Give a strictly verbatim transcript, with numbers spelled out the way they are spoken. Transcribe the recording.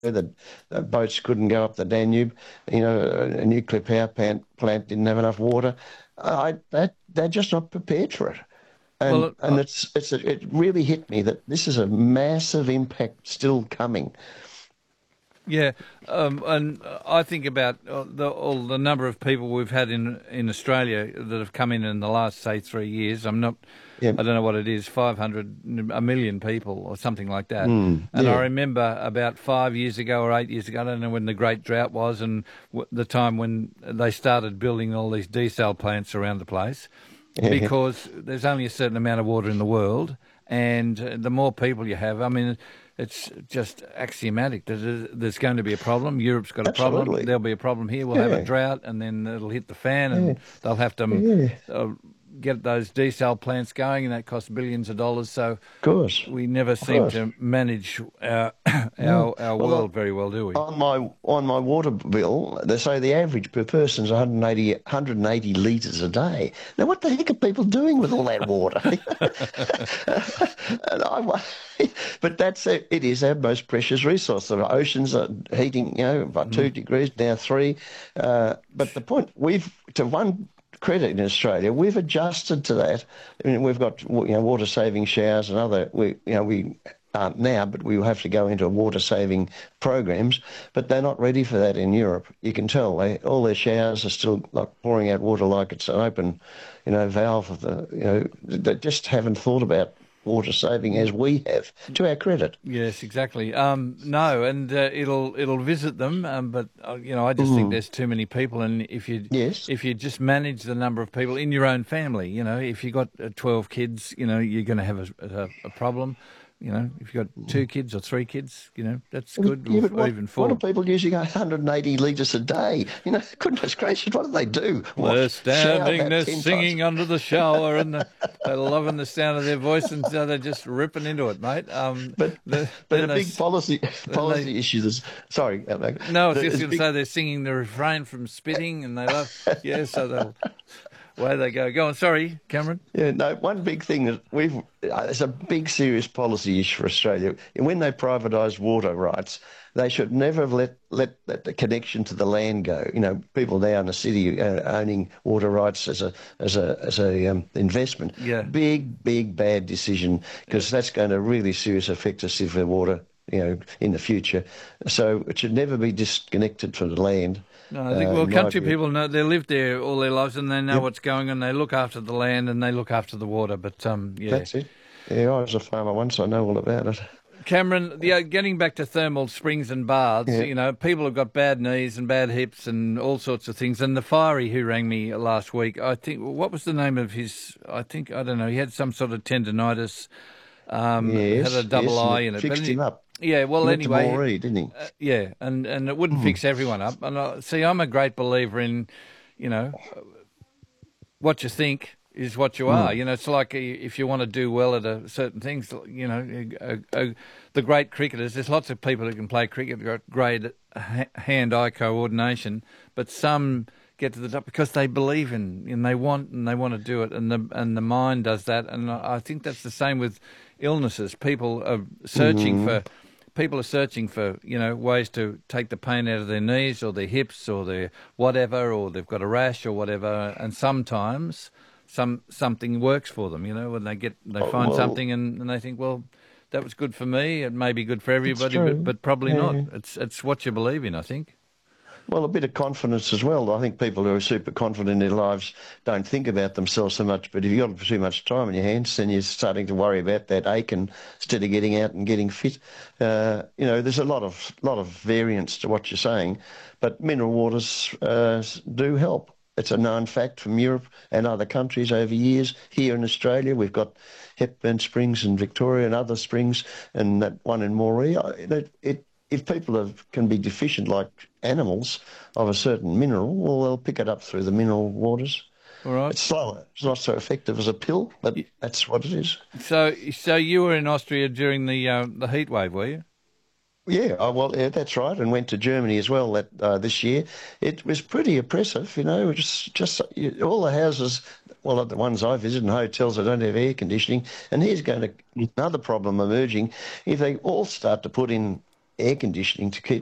that uh, boats couldn't go up the Danube. You know, a, a nuclear power plant, plant didn't have enough water. I, that, they're just not prepared for it. And Well, and it's it's a, it really hit me that this is a massive impact still coming. yeah, um, and I think about uh, the, all the number of people we've had in in Australia that have come in in the last, say, three years. I'm not, Yeah. I don't know what it is, five hundred, a million people or something like that. Mm, And I yeah. remember about five years ago or eight years ago, I don't know when the Great Drought was, and w- the time when they started building all these desal plants around the place, Yeah. because there's only a certain amount of water in the world, and uh, the more people you have, I mean, it's just axiomatic that there's there's going to be a problem. Europe's got a problem. Absolutely. There'll be a problem here. We'll have a Yeah. drought, and then it'll hit the fan, Yeah. and they'll have to um, Yeah. uh, get those desal plants going, and that costs billions of dollars. So Of course. we never Of seem course. to manage our No. our, our Well, world very well, do we? on my on my water bill, they say the average per person is one hundred eighty, one hundred eighty litres a day. Now, what the heck are people doing with all that water? and I, wa- but that's a, it is our most precious resource. The oceans are heating, you know, by two degrees now three. Uh, but the point we've to one credit in Australia, we've adjusted to that. I mean, we've got you know water saving showers and other. We you know we aren't now, but we will have to go into water saving programs. But they're not ready for that in Europe. You can tell they all their showers are still like pouring out water like it's an open, you know, valve of the you know. They just haven't thought about water saving as we have. To our credit. Yes, exactly. Um, no, and uh, it'll it'll visit them, um, but uh, you know, I just think Mm. there's too many people, and if you Yes. if you just manage the number of people in your own family, you know, if you got uh, twelve kids, you know, you're going to have a, a, a problem. You know, if you've got two kids or three kids, you know, that's good, Yeah, or, but or what, even what are four. people using one hundred eighty litres a day? You know, goodness gracious, what do they do? They're What? Shower standing, about they're ten times? singing under the shower, and the, they're loving the sound of their voice, and so they're just ripping into it, mate. Um, But the, but then a they, big policy then they policy issue is sorry, uh, like, No, I was just there's going to big say they're singing the refrain from Spitting, and they love, yeah, so they'll, away they go. Go on, sorry, Cameron. yeah no one big thing that we've uh, it's a big serious policy issue for Australia. And when they privatised water rights, they should never have let, let let the connection to the land go. You know, people there in the city uh, owning water rights as a as a as a um, investment. Yeah. Big big bad decision because that's going to really seriously affect us if the water. You know, in the future, so it should never be disconnected from the land. No, I think, Uh, well, in my country view. people know, they live there all their lives, and they know Yep, what's going on. They look after the land, and they look after the water, but, um, yeah. that's it. Yeah, I was a farmer once. I know all about it. Cameron, the, uh, getting back to thermal springs and baths, Yeah. you know, people have got bad knees and bad hips and all sorts of things. And the fiery who rang me last week, I think, what was the name of his, I think, I don't know, he had some sort of tendonitis, um, had a Yes, double yes, and eye it in it. But fixed any- him up. yeah, He well, went to anyway, Moree, didn't he? uh, yeah, and, and it wouldn't Mm. fix everyone up. And I, see, I'm a great believer in, you know, what you think is what you are. Mm. You know, it's like uh, if you want to do well at a certain things, you know, uh, uh, the great cricketers, there's lots of people who can play cricket, who've got great ha- hand-eye coordination, but some get to the top because they believe in and they want and they want to do it, and the and the mind does that. And I I think that's the same with illnesses. People are searching Mm. for people are searching for, you know, ways to take the pain out of their knees or their hips or their whatever, or they've got a rash or whatever, and sometimes some something works for them, you know, when they get they Oh, find well, something and, and they think, well, that was good for me, it may be good for it's everybody, but, true. but probably not. Yeah. It's it's what you believe in, I think. Well, a bit of confidence as well. I think people who are super confident in their lives don't think about themselves so much. But if you've got too much time in your hands, then you're starting to worry about that ache, and instead of getting out and getting fit, uh, you know, there's a lot of lot of variance to what you're saying. But mineral waters uh, do help. It's a known fact from Europe and other countries over years. Here in Australia, we've got Hepburn Springs in Victoria and other springs, and that one in Moree. I- It, it, if people have, can be deficient like animals of a certain mineral, well, they'll pick it up through the mineral waters. All right. It's slower. It's not so effective as a pill, but Y- that's what it is. So so you were in Austria during the uh, the heat wave, were you? Yeah, oh, well, yeah, that's right, and went to Germany as well that uh, this year. It was pretty oppressive, you know, just just you, all the houses, well, the ones I visit in hotels that don't have air conditioning, and here's going to another problem emerging. If they all start to put in air conditioning to keep